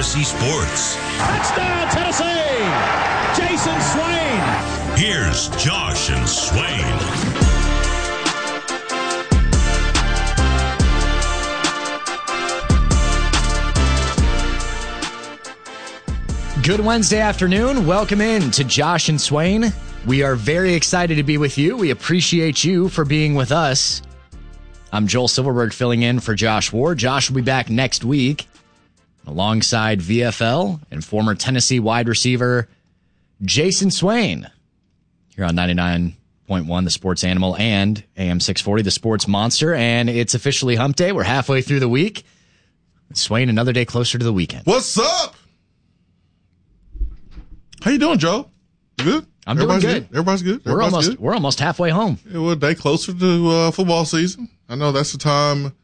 Tennessee sports. Touchdown, Tennessee! Jason Swain. Here's Josh and Swain. Good Wednesday afternoon. Welcome in to Josh and Swain. We are very excited to be with you. We appreciate you for being with us. I'm Joel Silverberg filling in for Josh Ward. Josh will be back next week alongside VFL and former Tennessee wide receiver Jason Swain here on 99.1 The Sports Animal and AM 640 The Sports Monster. And it's officially hump day. We're halfway through the week. Swain, another day closer to the weekend. What's up? How you doing, Joe? You good? I'm doing good. Everybody's good. We're almost halfway home. Yeah, we're a day closer to football season. I know that's the time.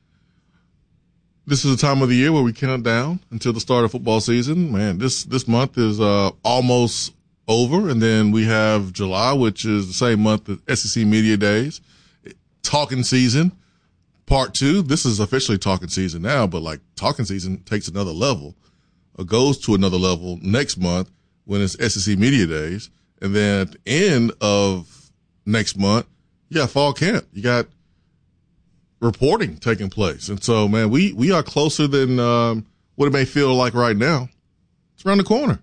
This is the time of the year where we count down until the start of football season. Man, this month is almost over, and then we have July, which is the same month as SEC Media Days. Talking season, part 2. This is officially talking season now, but like talking season takes another level, or goes to another level next month when it's SEC Media Days. And then at the end of next month, you got fall camp. You got reporting taking place. And so, man, we are closer than what it may feel like right now. It's around the corner.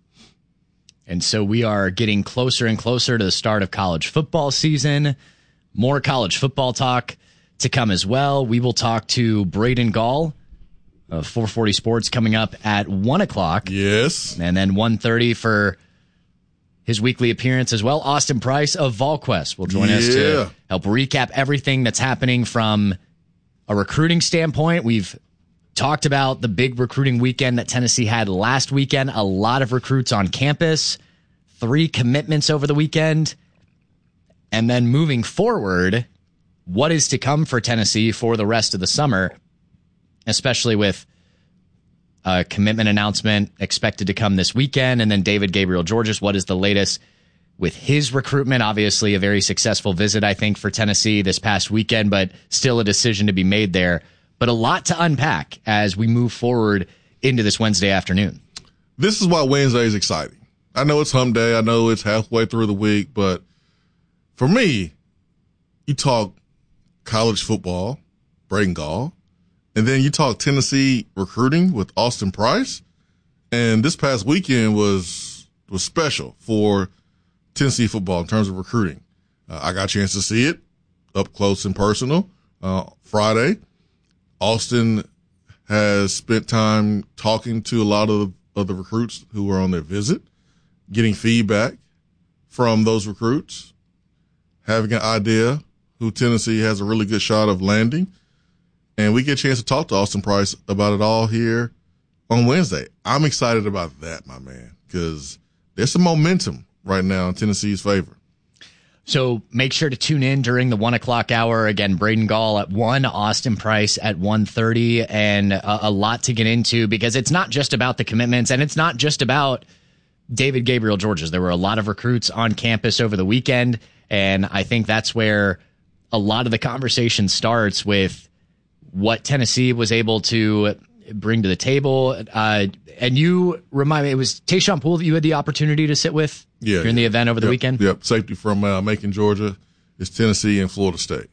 And so we are getting closer and closer to the start of college football season. More college football talk to come as well. We will talk to Braden Gall of 440 Sports coming up at 1 o'clock. Yes. And then 1:30 for his weekly appearance as well. Austin Price of VolQuest will join us to help recap everything that's happening from a recruiting standpoint. We've talked about the big recruiting weekend that Tennessee had last weekend. A lot of recruits on campus, 3 commitments over the weekend. And then moving forward, what is to come for Tennessee for the rest of the summer, especially with a commitment announcement expected to come this weekend. And then David Gabriel-Georges, what is the latest with his recruitment? Obviously a very successful visit, I think, for Tennessee this past weekend, but still a decision to be made there. But a lot to unpack as we move forward into this Wednesday afternoon. This is why Wednesday is exciting. I know it's hump day. I know it's halfway through the week, but for me, you talk college football, Braden Gall, and then you talk Tennessee recruiting with Austin Price. And this past weekend was special for Tennessee football in terms of recruiting. I got a chance to see it up close and personal Friday. Austin has spent time talking to a lot of the recruits who were on their visit, getting feedback from those recruits, having an idea who Tennessee has a really good shot of landing. And we get a chance to talk to Austin Price about it all here on Wednesday. I'm excited about that, my man, because there's some momentum right now in Tennessee's favor. So make sure to tune in during the 1 o'clock hour. Again, Braden Gall at 1, Austin Price at 1:30, and a lot to get into because it's not just about the commitments and it's not just about David Gabriel-Georges. There were a lot of recruits on campus over the weekend, and I think that's where a lot of the conversation starts with what Tennessee was able to bring to the table. And you remind me, it was Tayshaun Poole that you had the opportunity to sit with during the event over the weekend? Yep, safety from Macon, Georgia. It's Tennessee and Florida State.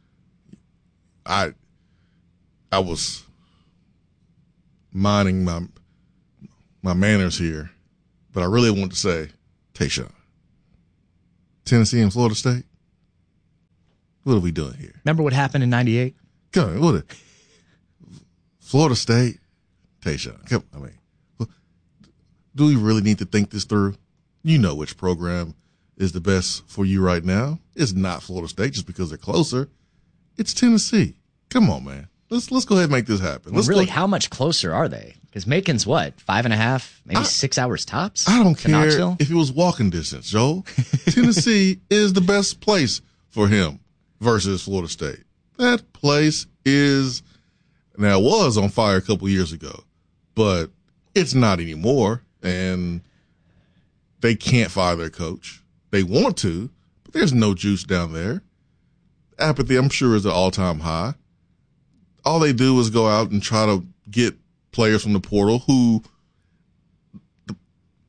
I was minding my manners here, but I really want to say, Tayshaun, Tennessee and Florida State? What are we doing here? Remember what happened in 98? Come on, Florida State, Tayshaun. Do we really need to think this through? You know which program is the best for you right now. It's not Florida State just because they're closer. It's Tennessee. Come on, man. Let's go ahead and make this happen. How much closer are they? Because Macon's what, 5.5, maybe 6 hours tops? I don't care if it was walking distance, Joel. Tennessee is the best place for him versus Florida State. That place is, now it was on fire a couple years ago, but it's not anymore. And they can't fire their coach. They want to, but there's no juice down there. Apathy, I'm sure, is at all-time high. All they do is go out and try to get players from the portal who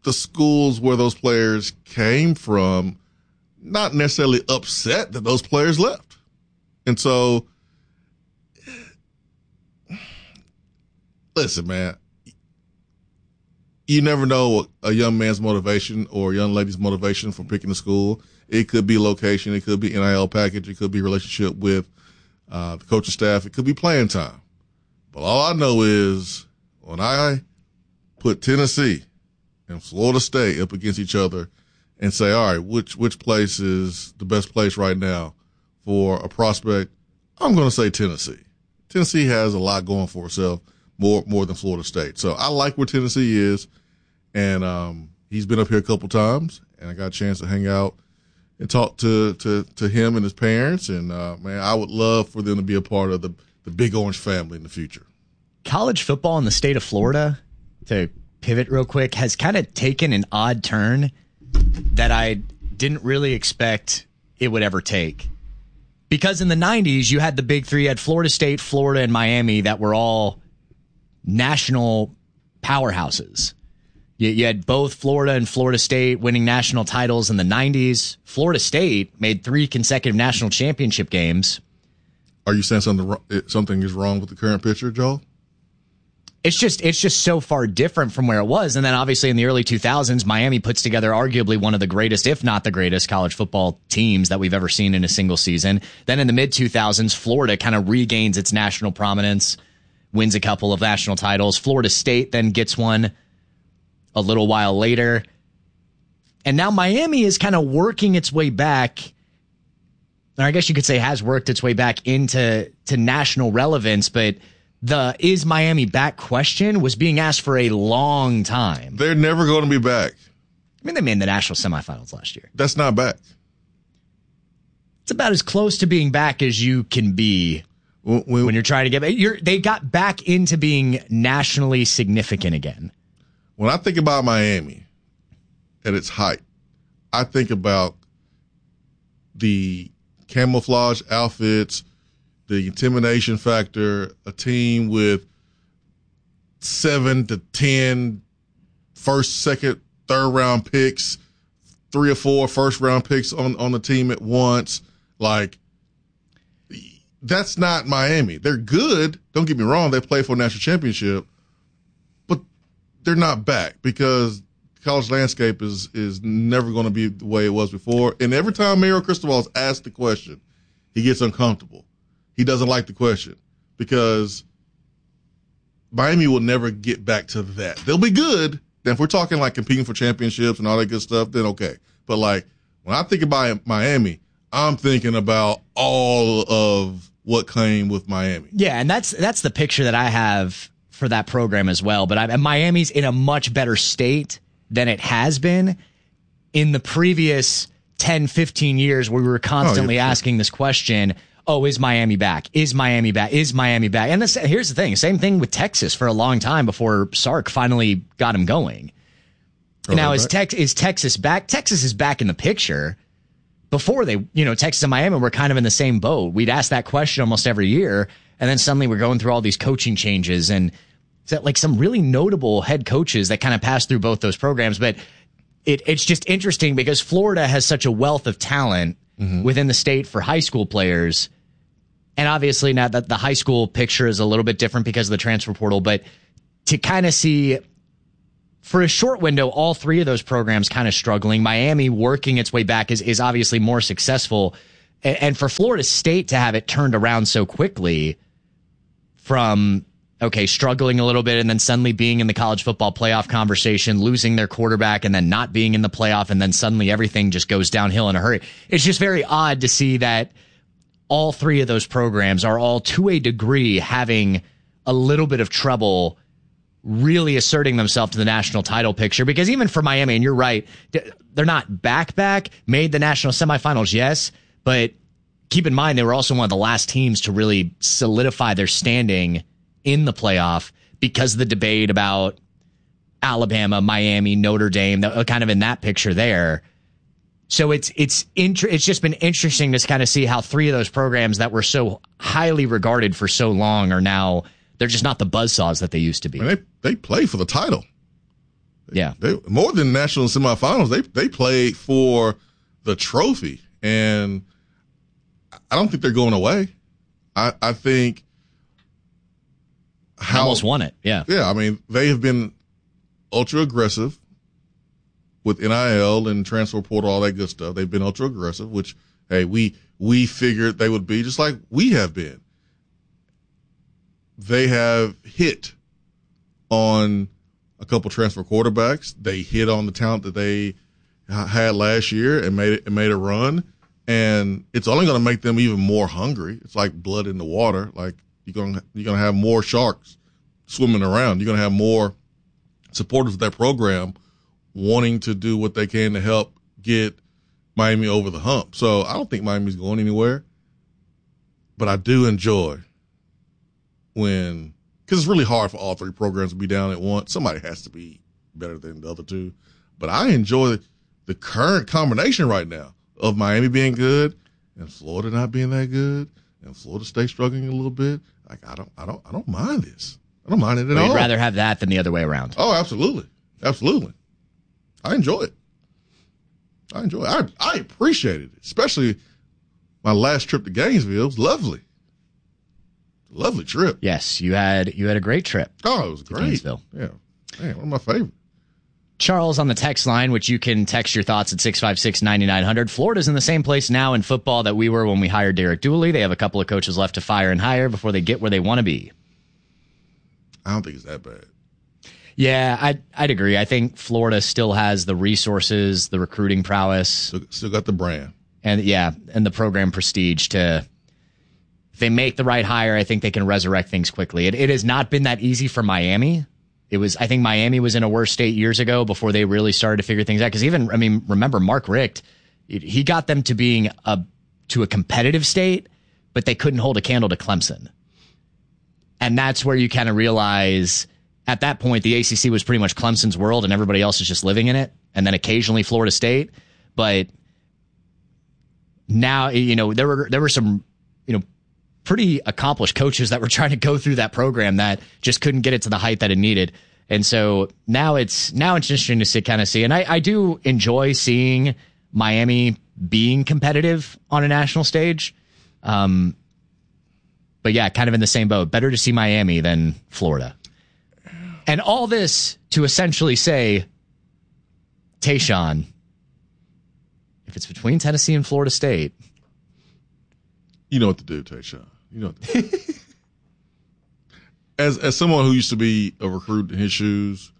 the schools where those players came from not necessarily upset that those players left. And so, listen, man, you never know a young man's motivation or a young lady's motivation for picking a school. It could be location. It could be NIL package. It could be relationship with the coaching staff. It could be playing time. But all I know is when I put Tennessee and Florida State up against each other and say, all right, which place is the best place right now for a prospect, I'm going to say Tennessee. Tennessee has a lot going for itself, more than Florida State. So I like where Tennessee is. And he's been up here a couple times, and I got a chance to hang out and talk to him and his parents. And, man, I would love for them to be a part of the Big Orange family in the future. College football in the state of Florida, to pivot real quick, has kind of taken an odd turn that I didn't really expect it would ever take. Because in the 90s, you had the big three. You had Florida State, Florida, and Miami that were all national powerhouses. You had both Florida and Florida State winning national titles in the 90s. Florida State made 3 consecutive national championship games. Are you saying something is wrong with the current picture, Joel? It's just so far different from where it was. And then obviously in the early 2000s, Miami puts together arguably one of the greatest, if not the greatest, college football teams that we've ever seen in a single season. Then in the mid-2000s, Florida kind of regains its national prominence, wins a couple of national titles. Florida State then gets one a little while later. And now Miami is kind of working its way back, or I guess you could say has worked its way back into national relevance, but the is Miami back question was being asked for a long time. They're never going to be back. I mean, they made the national semifinals last year. That's not back. It's about as close to being back as you can be when you're trying to get back. They got back into being nationally significant again. When I think about Miami at its height, I think about the camouflage outfits, the intimidation factor, a team with 7 to 10 first, second, third round picks, 3 or 4 first round picks on the team at once. Like, that's not Miami. They're good. Don't get me wrong. They play for a national championship, but they're not back because college landscape is never going to be the way it was before. And every time Mario Cristobal is asked the question, he gets uncomfortable. He doesn't like the question because Miami will never get back to that. They'll be good. Then if we're talking like competing for championships and all that good stuff, then okay. But like when I think about Miami, I'm thinking about all of what came with Miami. Yeah, and that's the picture that I have for that program as well. But Miami's in a much better state than it has been in the previous 10, 15 years where we were constantly asking this question, is Miami back? Is Miami back? Is Miami back? And here's the thing, same thing with Texas for a long time before Sark finally got him going. Now, is Texas back? Texas is back in the picture. Before Texas and Miami were kind of in the same boat. We'd ask that question almost every year, and then suddenly we're going through all these coaching changes and like some really notable head coaches that kind of passed through both those programs. But it's just interesting because Florida has such a wealth of talent within the state for high school players. And obviously now that the high school picture is a little bit different because of the transfer portal, but to kind of see for a short window, all 3 of those programs kind of struggling. Miami working its way back is obviously more successful. And for Florida State to have it turned around so quickly from, struggling a little bit and then suddenly being in the college football playoff conversation, losing their quarterback and then not being in the playoff, and then suddenly everything just goes downhill in a hurry. It's just very odd to see that all 3 of those programs are all to a degree having a little bit of trouble really asserting themselves to the national title picture, because even for Miami, and you're right, they're not back, made the national semifinals, yes, but keep in mind they were also one of the last teams to really solidify their standing in the playoff because of the debate about Alabama, Miami, Notre Dame, kind of in that picture there. So it's just been interesting to kind of see how 3 of those programs that were so highly regarded for so long are now, they're just not the buzzsaws that they used to be. I mean, they play for the title. Yeah. They more than national semifinals. They played for the trophy, and I don't think they're going away. I think almost won it. Yeah. Yeah. I mean, they have been ultra aggressive with NIL and transfer portal, all that good stuff. They've been ultra aggressive, which, hey, we figured they would be, just like we have been. They have hit on a couple transfer quarterbacks. They hit on the talent that they had last year and made a run. And it's only going to make them even more hungry. It's like blood in the water. Like you're going to have more sharks swimming around. You're going to have more supporters of that program wanting to do what they can to help get Miami over the hump. So I don't think Miami's going anywhere. But I do enjoy when, because it's really hard for all three programs to be down at once. Somebody has to be better than the other two. But I enjoy the current combination right now of Miami being good and Florida not being that good and Florida State struggling a little bit. Like I don't mind this. I don't mind it at all. You'd rather have that than the other way around. Oh, absolutely. Absolutely. I enjoy it. I appreciated it, especially my last trip to Gainesville. It was lovely. Lovely trip. Yes, you had a great trip. Oh, it was great. Gainesville. Yeah. Man, one of my favorites. Charles on the text line, which you can text your thoughts at 656-9900. Florida's in the same place now in football that we were when we hired Derek Dooley. They have a couple of coaches left to fire and hire before they get where they want to be. I don't think it's that bad. Yeah, I'd agree. I think Florida still has the resources, the recruiting prowess. Still got the brand. And the program prestige to, if they make the right hire, I think they can resurrect things quickly. It has not been that easy for Miami. I think Miami was in a worse state years ago before they really started to figure things out. Because remember Mark Richt, he got them to being to a competitive state, but they couldn't hold a candle to Clemson. And that's where you kind of realize at that point, the ACC was pretty much Clemson's world and everybody else is just living in it. And then occasionally Florida State. But now, there were some, pretty accomplished coaches that were trying to go through that program that just couldn't get it to the height that it needed. And so now it's interesting to kind of see. And I do enjoy seeing Miami being competitive on a national stage. But yeah, kind of in the same boat. Better to see Miami than Florida. And all this to essentially say, Tayshaun, if it's between Tennessee and Florida State, you know what to do, Tayshaun. You know what to do. As someone who used to be a recruit in his shoes,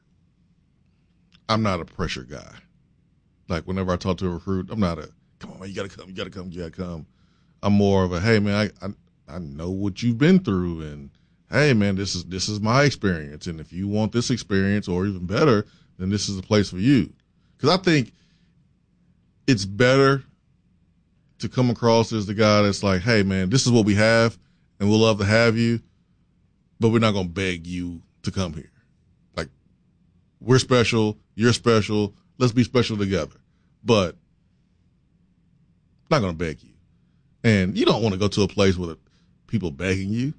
I'm not a pressure guy. Like whenever I talk to a recruit, I'm not come on, man, you gotta come. I'm more of a, hey man, I know what you've been through, and hey man, this is my experience, and if you want this experience or even better, then this is the place for you. Because I think it's better to come across as the guy that's like, hey, man, this is what we have, and we'll love to have you, but we're not going to beg you to come here. Like, we're special, you're special, let's be special together. But not going to beg you. And you don't want to go to a place with people begging you.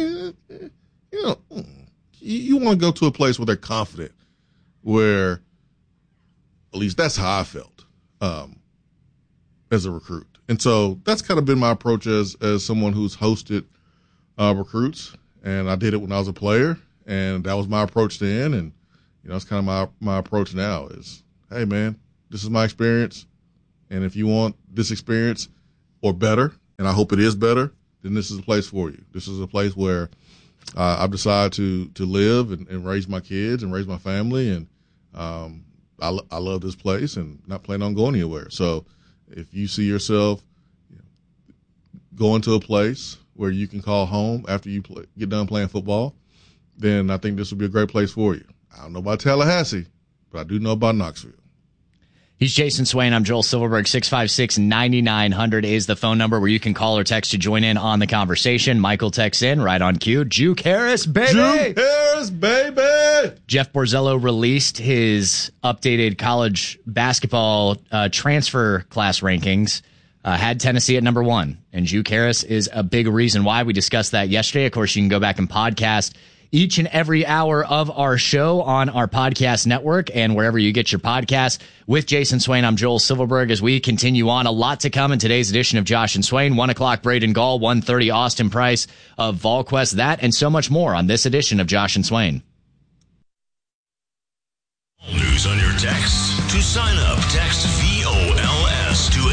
You want to go to a place where they're confident, where at least that's how I felt as a recruit. And so that's kind of been my approach as someone who's hosted recruits. And I did it when I was a player, and that was my approach then. And, that's kind of my approach now is, hey, man, this is my experience. And if you want this experience or better, and I hope it is better, then this is a place for you. This is a place where I've decided to live and raise my kids and raise my family. And I love this place and not planning on going anywhere. So if you see yourself going to a place where you can call home after you get done playing football, then I think this would be a great place for you. I don't know about Tallahassee, but I do know about Knoxville. He's Jason Swain. I'm Joel Silverberg. 656-9900 is the phone number where you can call or text to join in on the conversation. Michael texts in right on cue. Juke Harris, baby! Juke Harris, baby! Jeff Borzello released his updated college basketball transfer class rankings. Had Tennessee at number 1. And Juke Harris is a big reason why. We discussed that yesterday. Of course, you can go back and podcast each and every hour of our show on our podcast network and wherever you get your podcasts. With Jason Swain, I'm Joel Silverberg as we continue on. A lot to come in today's edition of Josh and Swain. 1 o'clock, Braden Gall. 1:30, Austin Price of VolQuest. That and so much more on this edition of Josh and Swain. News on your texts. To sign up, text VOLS to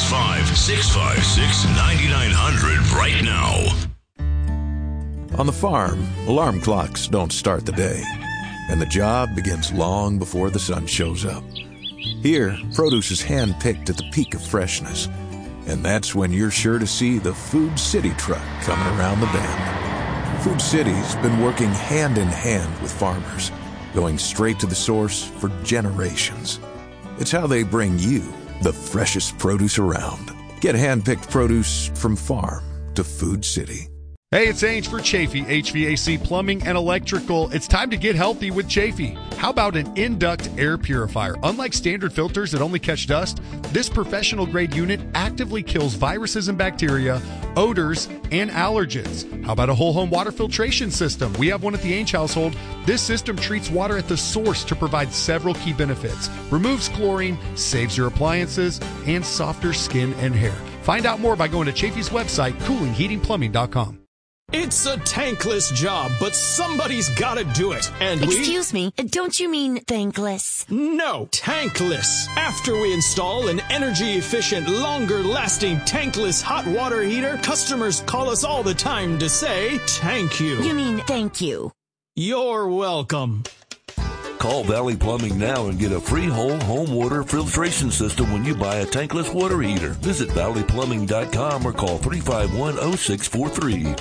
865-656-9900 right now. On the farm, alarm clocks don't start the day, and the job begins long before the sun shows up. Here, produce is hand-picked at the peak of freshness, and that's when you're sure to see the Food City truck coming around the bend. Food City's been working hand-in-hand with farmers, going straight to the source for generations. It's how they bring you the freshest produce around. Get hand-picked produce from farm to Food City. Hey, it's Ainge for Chafee, HVAC, plumbing, and electrical. It's time to get healthy with Chafee. How about an Induct air purifier? Unlike standard filters that only catch dust, this professional-grade unit actively kills viruses and bacteria, odors, and allergens. How about a whole-home water filtration system? We have one at the Ainge household. This system treats water at the source to provide several key benefits. Removes chlorine, saves your appliances, and softer skin and hair. Find out more by going to Chafee's website, coolingheatingplumbing.com. It's a tankless job, but somebody's gotta do it. And Excuse me, don't you mean thankless? No, tankless. After we install an energy-efficient, longer-lasting tankless hot water heater, customers call us all the time to say, thank you. You mean thank you. You're welcome. Call Valley Plumbing now and get a free whole home water filtration system when you buy a tankless water heater. Visit valleyplumbing.com or call 351-0643.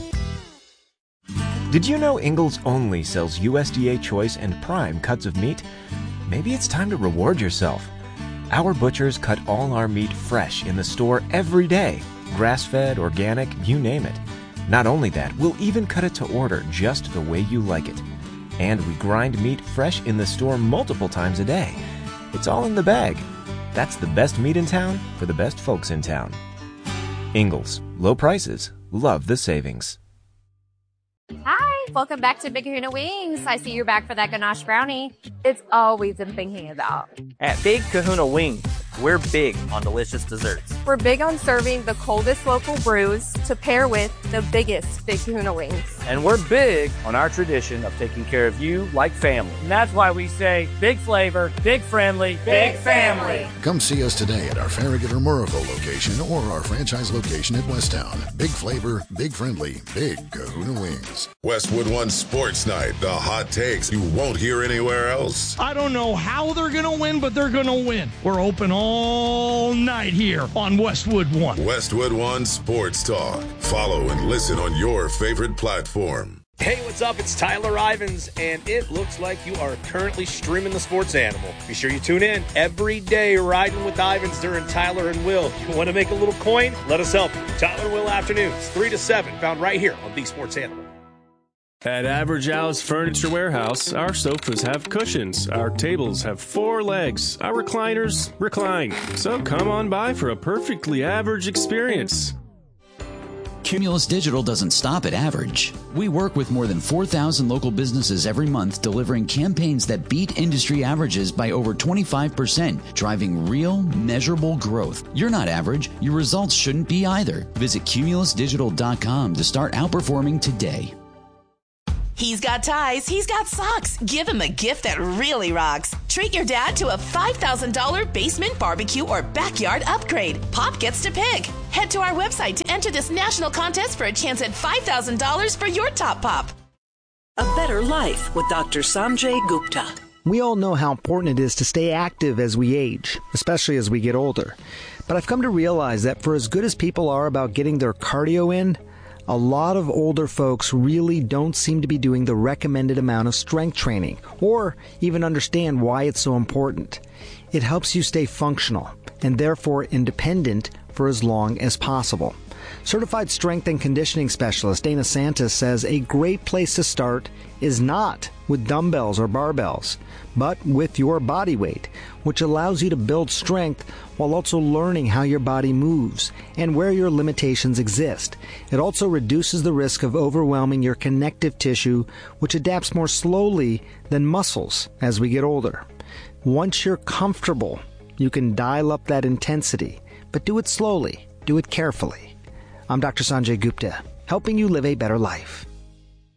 Did you know Ingalls only sells USDA Choice and Prime cuts of meat? Maybe it's time to reward yourself. Our butchers cut all our meat fresh in the store every day. Grass-fed, organic, you name it. Not only that, we'll even cut it to order just the way you like it. And we grind meat fresh in the store multiple times a day. It's all in the bag. That's the best meat in town for the best folks in town. Ingalls. Low prices. Love the savings. Hi, welcome back to Big Kahuna Wings. I see you're back for that ganache brownie. It's always I'm thinking about. At Big Kahuna Wings, we're big on delicious desserts. We're big on serving the coldest local brews to pair with the biggest Big Kahuna Wings. And we're big on our tradition of taking care of you like family. And that's why we say big flavor, big friendly, big family. Come see us today at our Farragut or Murrayville location or our franchise location at Westtown. Big flavor, big friendly, Big Kahuna Wings. Westwood One Sports Night. The hot takes you won't hear anywhere else. I don't know how they're going to win, but they're going to win. We're open all night here on Westwood One. Westwood One Sports Talk. Follow and listen on your favorite platform. Hey, what's up? It's Tyler Ivins, and it looks like you are currently streaming the sports animal. Be sure you tune in every day, riding with Ivins during Tyler and Will. You want to make a little coin? Let us help you. Tyler and Will afternoons, 3 to 7, found right here on The Sports Animal. At Average Al's Furniture Warehouse, our sofas have cushions, our tables have 4 legs, our recliners recline. So come on by for a perfectly average experience. Cumulus Digital doesn't stop at average. We work with more than 4,000 local businesses every month, delivering campaigns that beat industry averages by over 25%, driving real, measurable growth. You're not average. Your results shouldn't be either. Visit cumulusdigital.com to start outperforming today. He's got ties, he's got socks. Give him a gift that really rocks. Treat your dad to a $5,000 basement barbecue or backyard upgrade. Pop gets to pick. Head to our website to enter this national contest for a chance at $5,000 for your top pop. A better life with Dr. Sanjay Gupta. We all know how important it is to stay active as we age, especially as we get older. But I've come to realize that for as good as people are about getting their cardio in, a lot of older folks really don't seem to be doing the recommended amount of strength training, or even understand why it's so important. It helps you stay functional, and therefore independent for as long as possible. Certified strength and conditioning specialist Dana Santis says a great place to start is not with dumbbells or barbells, but with your body weight, which allows you to build strength while also learning how your body moves and where your limitations exist. It also reduces the risk of overwhelming your connective tissue, which adapts more slowly than muscles as we get older. Once you're comfortable, you can dial up that intensity, but do it slowly, do it carefully. I'm Dr. Sanjay Gupta, helping you live a better life.